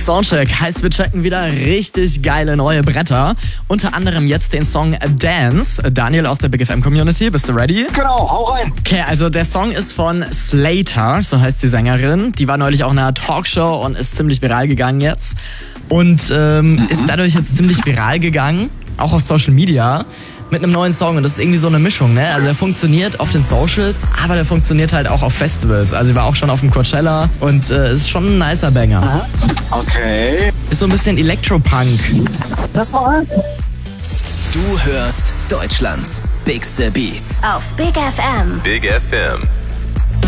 Soundcheck heißt, wir checken wieder richtig geile neue Bretter. Unter anderem jetzt den Song Dance. Daniel aus der Big FM Community, bist du ready? Genau, hau rein. Okay, also der Song ist von Slater, so heißt die Sängerin. Die war neulich auch in einer Talkshow und ist ziemlich viral gegangen jetzt. Und ist dadurch jetzt ziemlich viral gegangen, auch auf Social Media, mit einem neuen Song. Und das ist irgendwie so eine Mischung, ne? Also der funktioniert auf den Socials, aber der funktioniert halt auch auf Festivals. Also ich war auch schon auf dem Coachella und ist schon ein nicer Banger. Okay. Ist so ein bisschen Elektropunk. Das mal. Du hörst Deutschlands bigste Beats Auf Big FM. Big FM.